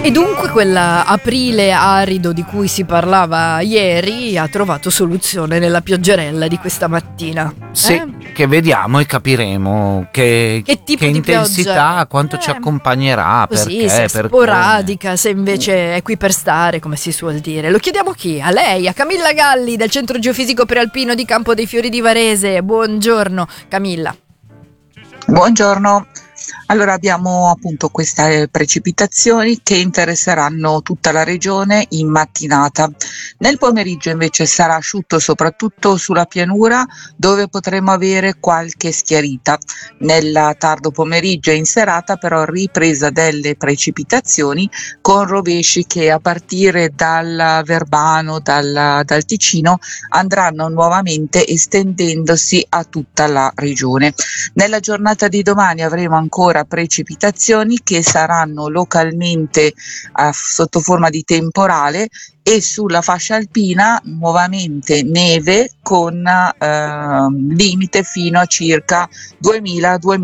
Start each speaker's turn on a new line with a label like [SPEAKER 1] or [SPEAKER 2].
[SPEAKER 1] E dunque quell'aprile arido di cui si parlava ieri ha trovato soluzione nella pioggerella di questa mattina.
[SPEAKER 2] Sì, che vediamo e capiremo che
[SPEAKER 1] tipo di
[SPEAKER 2] intensità,
[SPEAKER 1] pioggia?
[SPEAKER 2] quanto ci accompagnerà,
[SPEAKER 1] Così,
[SPEAKER 2] perché,
[SPEAKER 1] se è
[SPEAKER 2] per
[SPEAKER 1] sporadica, se invece è qui per stare, come si suol dire. Lo chiediamo a chi? A lei, a Camilla Galli del Centro Geofisico Prealpino di Campo dei Fiori di Varese. Buongiorno Camilla.
[SPEAKER 3] Buongiorno. Allora abbiamo appunto queste precipitazioni che interesseranno tutta la regione in mattinata. Nel pomeriggio invece sarà asciutto soprattutto sulla pianura, dove potremo avere qualche schiarita. Nel tardo pomeriggio e in serata però ripresa delle precipitazioni con rovesci che a partire dal Verbano, dal Ticino andranno nuovamente estendendosi a tutta la regione. Nella giornata di domani avremo ancora precipitazioni che saranno localmente sotto forma di temporale, e sulla fascia alpina nuovamente neve con limite fino a circa 2000-2000